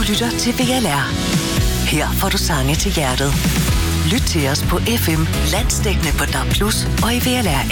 lytter til VLR. Her får du sange til hjertet. Lyt til os på FM, landsdækkende på DAB+ og i VLR